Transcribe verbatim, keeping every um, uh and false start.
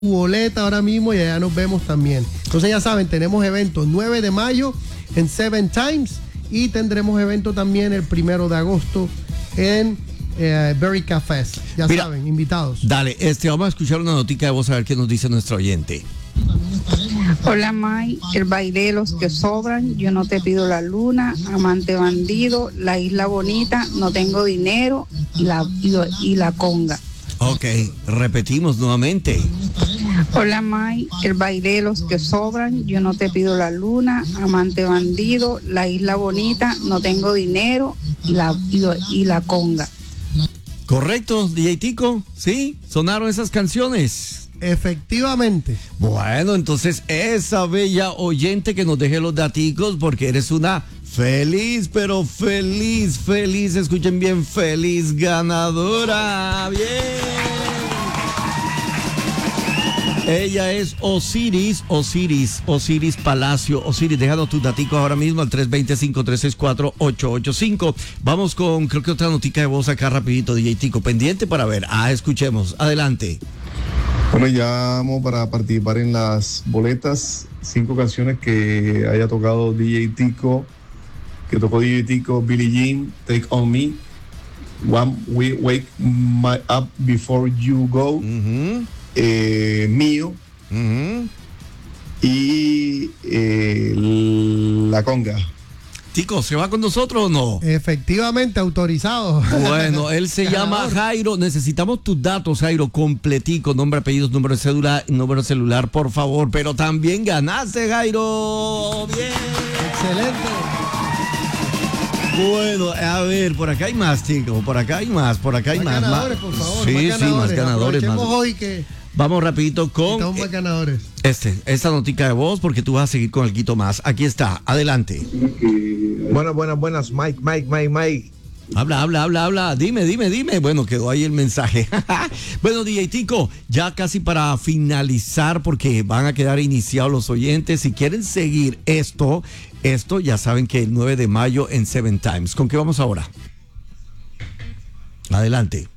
boleta ahora mismo y allá nos vemos también. Entonces ya saben, tenemos eventos nueve de mayo en Seven Times y tendremos evento también el primero de agosto en eh, Berry Cafés. Ya Mira, saben, invitados. Dale, este, vamos a escuchar una notica de voz a ver qué nos dice nuestro oyente. Hola May, el baile de los que sobran, yo no te pido la luna, amante bandido, la isla bonita, no tengo dinero y la, y, y la conga. Ok, repetimos nuevamente. Hola May, el baile de los que sobran, yo no te pido la luna, amante bandido, la isla bonita, no tengo dinero y la, y, y la conga. Correcto, D J Tico, ¿sí? ¿Sonaron esas canciones? Efectivamente. Bueno, entonces esa bella oyente que nos deje los daticos porque eres una feliz, pero feliz, feliz, escuchen bien, feliz ganadora. Bien. Ella es Osiris, Osiris, Osiris Palacio. Osiris, déjanos tus daticos ahora mismo al tres dos cero, cinco tres seis cuatro, ocho ocho cinco. Vamos con, creo que otra notica de voz acá rapidito, D J Tico, pendiente para ver. Ah, escuchemos, adelante. Bueno, ya vamos para participar en las boletas, cinco canciones que haya tocado D J Tico, que tocó D J Tico, Billie Jean, Take On Me, One We Wake My Up Before You Go, Uh-huh. eh, Mío, Uh-huh. y eh, La Conga. Tico, ¿se va con nosotros o no? Efectivamente, autorizado. Bueno, él se llama Jairo. Necesitamos tus datos, Jairo, completico, nombre, apellidos, número de cédula, número celular, por favor. Pero también ganaste, Jairo. Bien. Excelente. Bueno, a ver, por acá hay más, Tico. Por acá hay más, por acá hay más. más. Ganadores, más. por favor. Sí, más sí, ganadores. más ganadores. Más. Hoy que Vamos rapidito con estamos más ganadores. este, esta notica de voz porque tú vas a seguir con el quito más. Aquí está, adelante. Buenas, buenas, buenas, Mike, Mike, Mike, Mike. Habla, habla, habla, habla. Dime, dime, dime. Bueno, quedó ahí el mensaje. Bueno, D J Tico, ya casi para finalizar, porque van a quedar iniciados los oyentes. Si quieren seguir esto, esto ya saben que el nueve de mayo en Seven Times. ¿Con qué vamos ahora? Adelante.